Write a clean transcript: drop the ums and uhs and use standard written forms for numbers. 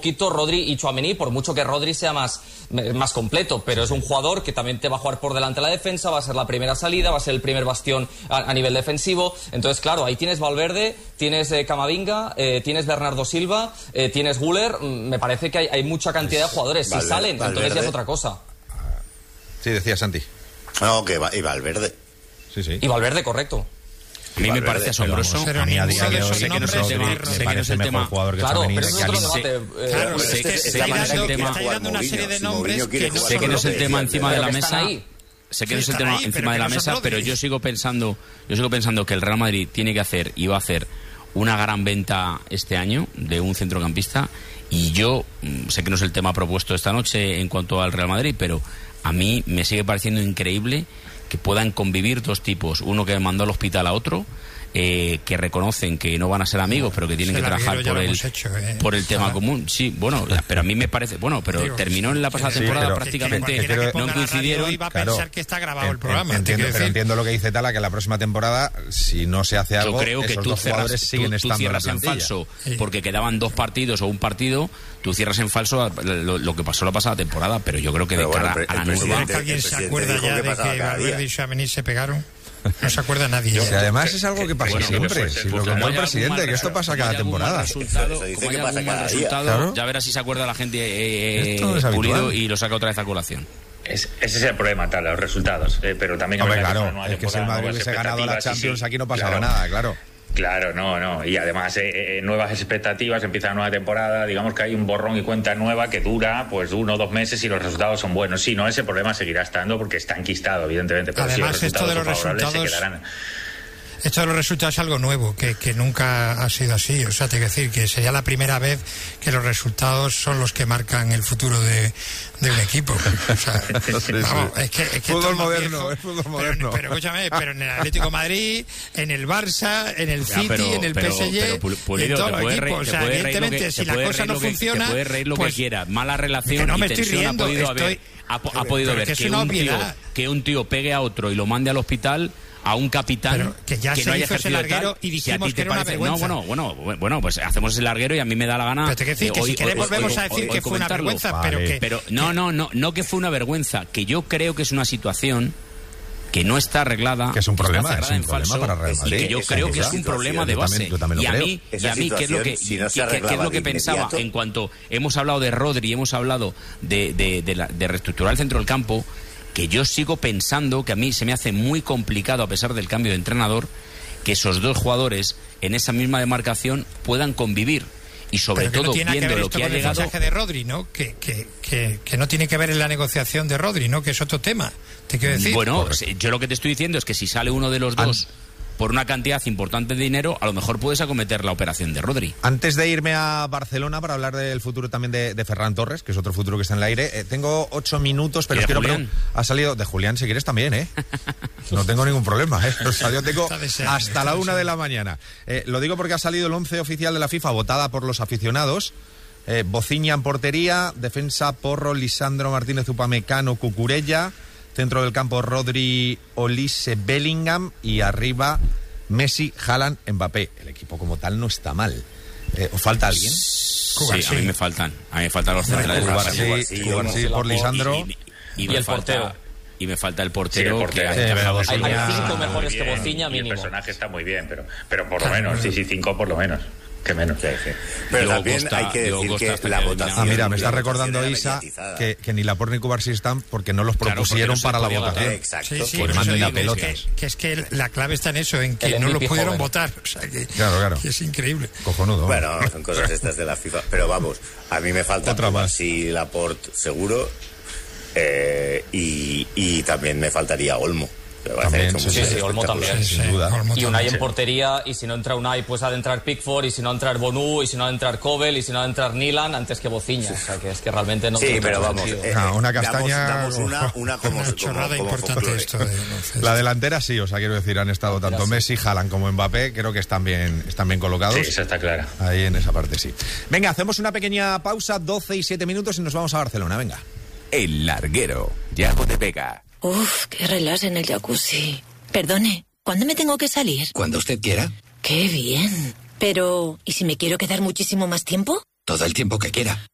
poquito Rodri y Tchouaméni, por mucho que Rodri sea más completo, pero es un jugador que también te va a jugar por delante de la defensa, va a ser la primera salida, va a ser el primer bastión a nivel defensivo. Entonces, claro, ahí tienes Valverde, tienes Camavinga, tienes Bernardo Silva, tienes Güler. Me parece que hay mucha cantidad de jugadores. Si salen, entonces ya es otra cosa. Sí, decía Santi. No, que y Valverde. Sí. Y Valverde, correcto. A mí me parece asombroso. A mí a día de hoy sé que no es el tema, sé que no es el tema. Claro, pero es otro debate. Claro, sé que no es el tema. Está dando una serie de nombres que no sé que no es el tema encima de la mesa. Sé que no es el tema encima de la mesa, pero yo sigo pensando que el Real Madrid tiene que hacer y va a hacer una gran venta este año de un centrocampista. Y yo sé que no es el tema propuesto esta noche en cuanto al Real Madrid, pero a mí me sigue pareciendo increíble que puedan convivir dos tipos, uno que mandó al hospital a otro, que reconocen que no van a ser amigos, pero que tienen que trabajar por el tema común. Sí, bueno, pero a mí me parece, pero terminó en la pasada temporada prácticamente, no coincidieron. Iba a pensar que está grabado el programa. Entiendo lo que dice Tala, que la próxima temporada, si no se hace algo, yo creo que esos dos jugadores siguen estando cierras en falso, porque quedaban 2 partidos o un partido, tú cierras en falso lo que pasó la pasada temporada, pero yo creo que de cara a la nueva... ¿Alguien se acuerda ya de que Valverde y Tchouaméni se pegaron? No se acuerda nadie. Si además es algo que pasa siempre. Si lo contó el presidente, que esto pasa cada temporada. Como hay algún mal resultado, ya verás si se acuerda la gente Pulido y lo saca otra vez a colación. Ese es el problema, tal, los resultados. Pero también es que si el Madrid hubiese ganado la Champions, aquí no pasaba nada, claro. Claro, no. Y además, nuevas expectativas, empieza la nueva temporada, digamos que hay un borrón y cuenta nueva que dura, 1 o 2 meses y los resultados son buenos. Sí, no, ese problema seguirá estando porque está enquistado, evidentemente. Pero además, si los resultados se quedarán. Esto de los resultados es algo nuevo, que nunca ha sido así. O sea, te quiero decir que sería la primera vez que los resultados son los que marcan el futuro de un equipo. O sea, vamos, es que fútbol moderno, es fútbol moderno. Pero escúchame, pero en el Atlético de Madrid, en el Barça, en el City, en el PSG, en todo el equipo. O sea, evidentemente, si la cosa no funciona... Te puedes reír lo que quieras. Mala relación y tensión ha podido haber que un tío pegue a otro y lo mande al hospital... a un capitán pero que ya se no haya hizo ese larguero y dijimos que era una vergüenza. Bueno, pues hacemos el larguero y a mí me da la gana. Pero te quiero decir que si querés volvemos a decir que fue una vergüenza, vale. pero no que fue una vergüenza, que yo creo que es una situación que no está arreglada, que es un problema para Real Madrid, y que yo creo que es un problema de base. Y a mí qué es lo que pensaba en cuanto hemos hablado de Rodri, hemos hablado de reestructurar el centro del campo, que yo sigo pensando que a mí se me hace muy complicado, a pesar del cambio de entrenador, que esos dos jugadores en esa misma demarcación puedan convivir. Y sobre todo viendo lo que ha llegado... el fichaje de Rodri, ¿no? Que no tiene que ver en la negociación de Rodri, ¿no? Que es otro tema, te quiero decir. Bueno, yo lo que te estoy diciendo es que si sale uno de los dos por una cantidad importante de dinero, a lo mejor puedes acometer la operación de Rodri. Antes de irme a Barcelona para hablar del futuro también de Ferran Torres, que es otro futuro que está en el aire, tengo 8 minutos, pero quiero ha salido de Julián, si quieres también, ¿eh? No tengo ningún problema, ¿eh? O sea, yo tengo hasta la 1 de la mañana. Lo digo porque ha salido el 11 oficial de la FIFA, votada por los aficionados. Bociña en portería, defensa Porro, Lisandro Martínez, Upamecano, Cucurella. Centro del campo Rodri, Olise, Bellingham y arriba Messi, Haaland, Mbappé. El equipo como tal no está mal. ¿Os falta alguien? Sí, a mí me faltan los centrales. Cubarsí por Lisandro y el portero. Y me falta el portero. Sí, hay 5 mejores que Bociña mínimo. El personaje está muy bien, pero por lo menos, sí, 5 por lo menos. Que menos. Pero también hay que decir que la votación... mira, me está recordando Isa que ni Laporte ni Cubarsí están porque no los propusieron para la votación. Exacto. Sí, es que la clave está en eso, en que no lo pudieron votar. O sea, claro. Que es increíble. Cojonudo. Bueno, son cosas estas de la FIFA. Pero vamos, a mí me falta Cubarsí y Laporte seguro, y también me faltaría Olmo. También, sí, Olmo también, sin duda. Y Unai en portería, y si no entra Unai, pues ha de entrar Pickford, y si no entrar Bonú, y si no ha de entrar Kobel, y si no ha de entrar Nilan, antes que Bociña. O sea, que es que realmente no... Sí, pero vamos, una castaña... Damos una como chorrada importante esto. La delantera sí, o sea, quiero decir, han estado tanto Messi, Haaland como Mbappé, creo que están bien colocados. Sí, eso está claro. Ahí en esa parte sí. Venga, hacemos una pequeña pausa, 12 y 7 minutos, y nos vamos a Barcelona, venga. El larguero, Yago de Vega. Uf, qué relax en el jacuzzi. Perdone, ¿cuándo me tengo que salir? Cuando usted quiera. ¡Qué bien! Pero, ¿y si me quiero quedar muchísimo más tiempo? Todo el tiempo que quiera.